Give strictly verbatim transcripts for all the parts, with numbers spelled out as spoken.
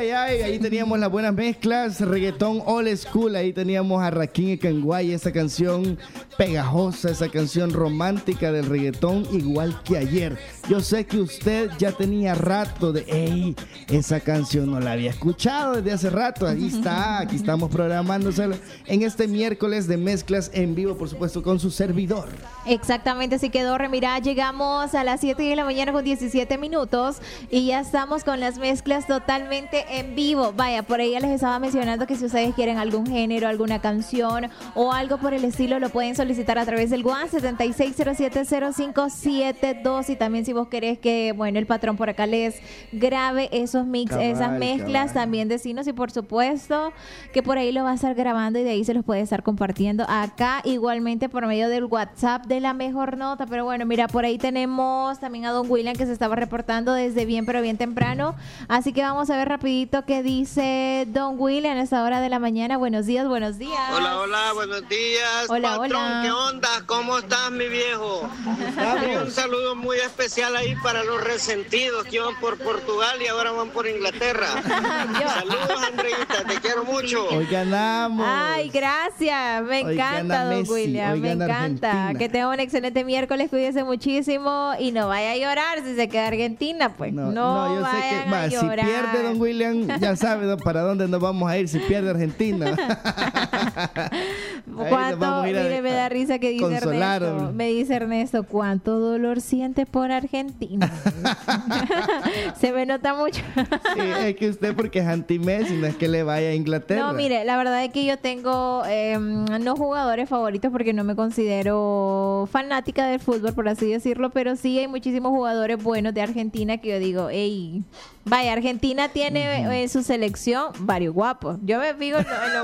ay, ay, ahí teníamos las buenas mezclas, reggaetón old school, ahí teníamos a Rakim y Kanguay, esa canción pegajosa, esa canción romántica del reggaetón, igual que ayer. Yo sé que usted ya tenía rato de, hey, esa canción no la había escuchado desde hace rato, ahí está, aquí estamos programándosela en este miércoles de mezclas en vivo, por supuesto, con su servidor. Exactamente, así quedó, mira, llegamos a las siete de la mañana con diecisiete minutos y ya estamos con las mezclas totalmente en vivo. Vaya, por ahí ya les estaba mencionando que si ustedes quieren algún género, alguna canción o algo por el estilo, lo pueden solicitar a través del WhatsApp setenta y seis cero siete cero cinco siete dos, y también si vos querés que, bueno, el patrón por acá les grabe esos mix, cabal, esas mezclas, cabal. También decinos, y por supuesto que por ahí lo va a estar grabando y de ahí se los puede estar compartiendo acá igualmente por medio del WhatsApp de La Mejor Nota. Pero bueno, mira, por ahí tenemos también a Don William, que se estaba reportando desde bien pero bien temprano, así que vamos a ver rapidito qué dice Don William a esta hora de la mañana. Buenos días, buenos días. Hola, hola, buenos días. Hola, patrón, hola. ¿Qué onda? ¿Cómo estás, mi viejo? Y un saludo muy especial ahí para los resentidos que iban por Portugal y ahora van por Inglaterra. Saludos, Andreita, te quiero mucho. Hoy ganamos. Ay, gracias, me Hoy encanta, Don Messi, William, me encanta. Argentina. Que tenga un excelente miércoles, cuídese muchísimo y no vaya a llorar si se queda Argentina, pues no, no, no yo sé que va, si pierde Don William, ya sabe, ¿no?, para dónde nos vamos a ir si pierde Argentina. ¿Cuánto? Mire, me da risa que dice consolar, Ernesto. Me dice Ernesto, ¿cuánto dolor siente por Argentina? Se me nota mucho. Sí, es que usted, porque es anti-Messi, no es que le vaya a Inglaterra. No, mire, la verdad es que yo tengo eh, no jugadores favoritos porque no me considero fanática del fútbol, por así decirlo, pero sí hay muchísimos jugadores buenos de Argentina que yo digo, hey, vaya, Argentina tiene en uh-huh. eh, su selección varios guapos. Yo me fijo en lo, en lo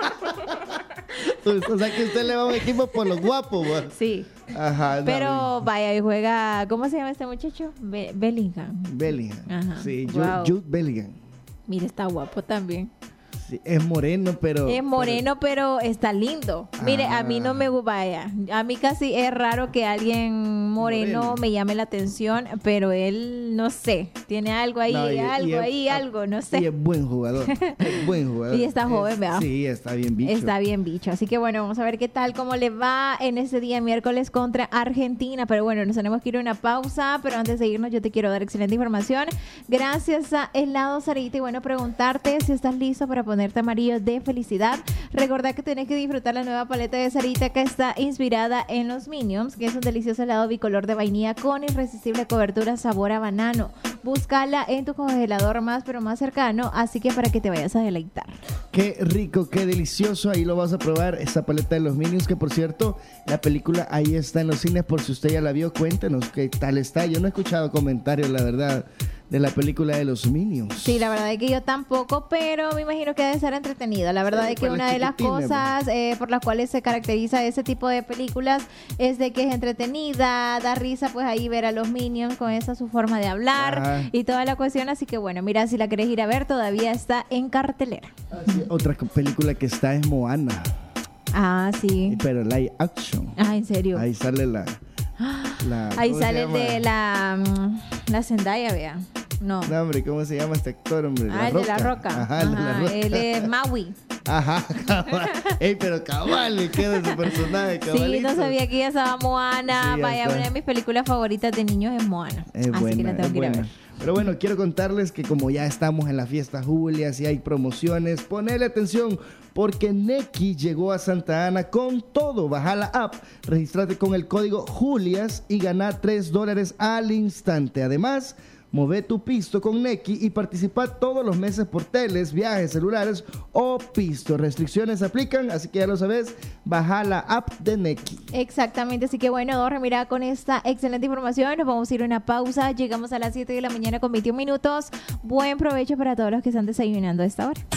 guapos. O sea que usted le va a un equipo por los guapos, ¿va? Sí. Ajá. No, pero vaya, y juega, ¿cómo se llama este muchacho? Be- Bellingham. Bellingham. Ajá. Sí, wow. Jude, Jude Bellingham. Mira, está guapo también. Sí, es moreno, pero... Es moreno, pero, pero está lindo. Ah. Mire, a mí no me vaya. A mí casi es raro que alguien moreno, moreno. me llame la atención, pero él, no sé, tiene algo ahí, no, y, algo y ahí, es, algo, no sé. Y es buen jugador, es buen jugador. Y está joven, ¿verdad? Sí, está bien bicho. Está bien bicho. Así que bueno, vamos a ver qué tal, cómo le va en ese día miércoles contra Argentina. Pero bueno, nos tenemos que ir a una pausa, pero antes de irnos yo te quiero dar excelente información. Gracias a Helado Sarita, y bueno, preguntarte si estás listo para ponerte amarillo de felicidad. Recordá que tenés que disfrutar la nueva paleta de Sarita, que está inspirada en los Minions, que es un delicioso helado bicolor de vainilla con irresistible cobertura sabor a banano. Búscala en tu congelador más pero más cercano, así que para que te vayas a deleitar. Qué rico, qué delicioso. Ahí lo vas a probar, esa paleta de los Minions, que por cierto, la película ahí está en los cines, por si usted ya la vio. Cuéntenos qué tal está. Yo no he escuchado comentarios, la verdad, de la película de los Minions. Sí, la verdad es que yo tampoco, pero me imagino que debe ser entretenida. La verdad sí, es que una de las cosas eh, por las cuales se caracteriza ese tipo de películas es de que es entretenida, da risa, pues ahí ver a los Minions con esa su forma de hablar. Ajá. Y toda la cuestión. Así que bueno, mira, si la querés ir a ver, todavía está en cartelera. Así, otra película que está es Moana. Ah, sí. Pero live action. Ah, ¿en serio? Ahí sale la... la ahí sale de la, la Zendaya, vea. No. No, hombre, ¿cómo se llama este actor, hombre? Ah, el de La Roca. Ajá, Ajá, el de La Roca. Él es Maui. Ajá, cabal. Ey, pero cabal, le queda ese personaje, cabalito. Sí, no sabía que ya estaba Moana. Sí, vaya, está. Una de mis películas favoritas de niños es Moana. Es Así buena, que la tengo que ir a ver. Pero bueno, quiero contarles que como ya estamos en la fiesta Julia, si hay promociones, ponele atención, porque Nequi llegó a Santa Ana con todo. Baja la app, registrate con el código Julias y gana tres dólares al instante. Además, move tu pisto con Nequi y participa todos los meses por teles, viajes, celulares o pisto. Restricciones aplican, así que ya lo sabes, baja la app de Nequi. Exactamente, así que bueno, Dorre, mira, con esta excelente información nos vamos a ir a una pausa. Llegamos a las siete de la mañana con veintiún minutos. Buen provecho para todos los que están desayunando a esta hora.